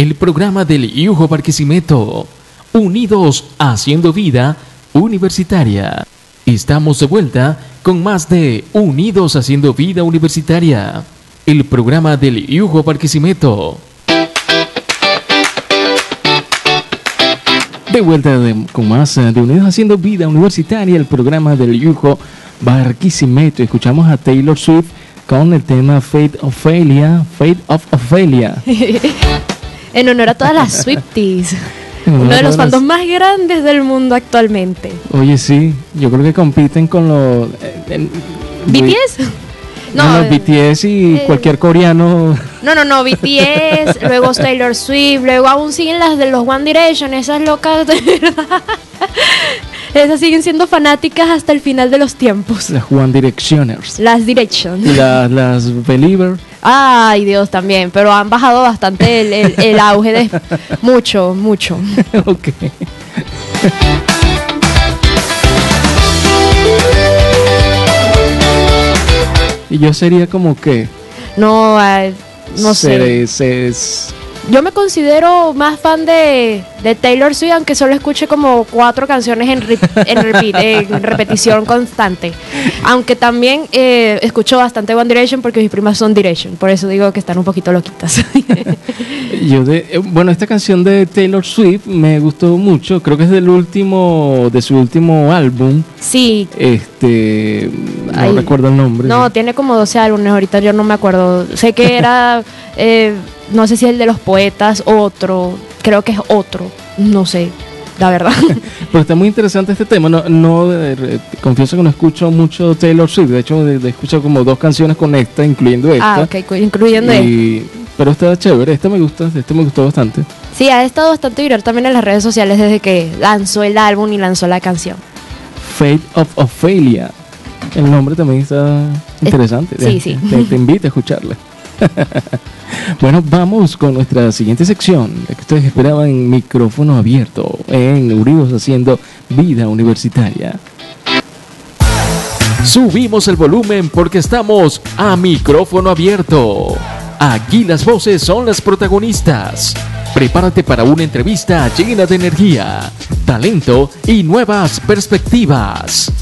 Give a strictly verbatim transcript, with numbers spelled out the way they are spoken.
el programa del Yujo Barquisimeto, unidos haciendo vida universitaria. Estamos de vuelta con más de Unidos haciendo vida universitaria, el programa del Yujo Barquisimeto. De vuelta de, con más de Unidos haciendo vida universitaria, el programa del Yujo Barquisimeto. Escuchamos a Taylor Swift con el tema Fate of Ophelia, Fate of Ophelia. En honor a todas las Swifties. Uno de los fandoms más grandes del mundo actualmente. Oye, sí, yo creo que compiten con los... Eh, ¿B T S? No, no, no, B T S y eh, cualquier coreano. No, no, no, B T S, luego Taylor Swift, luego aún siguen las de los One Direction, esas locas de verdad. Esas siguen siendo fanáticas hasta el final de los tiempos. Las One Directioners. Las Direction. Y la, las Believer. Ay, Dios, también, pero han bajado bastante el, el, el auge de mucho, mucho. Ok. Y yo sería como que... No, uh, no sé. Se, se, yo me considero más fan de, de Taylor Swift, aunque solo escuche como cuatro canciones en, re, en, repeat, en repetición constante. Aunque también eh, escucho bastante One Direction porque mis primas son Direction. Por eso digo que están un poquito loquitas. Yo de, bueno, esta canción de Taylor Swift me gustó mucho. Creo que es del último, de su último álbum. Sí. Este, no Ay, recuerdo el nombre. No, tiene como doce álbumes. Ahorita yo no me acuerdo. Sé que era... Eh, no sé si es el de los poetas, otro, creo que es otro, no sé, la verdad. Pero está muy interesante este tema. No, no eh, confieso que no escucho mucho Taylor Swift. De hecho, de, de escucho como dos canciones con esta, incluyendo esta. Ah, ok, incluyendo y, esta. Pero está chévere, esta me gusta, este me gustó bastante. Sí, ha estado bastante viral también en las redes sociales desde que lanzó el álbum y lanzó la canción. Fate of Ophelia. El nombre también está interesante. Sí, sí. Te, te invito a escucharla. Bueno, vamos con nuestra siguiente sección, la que ustedes esperaban en Micrófono Abierto, en Unidos haciendo vida universitaria. Subimos el volumen porque estamos a micrófono abierto. Aquí las voces son las protagonistas. Prepárate para una entrevista llena de energía, talento y nuevas perspectivas.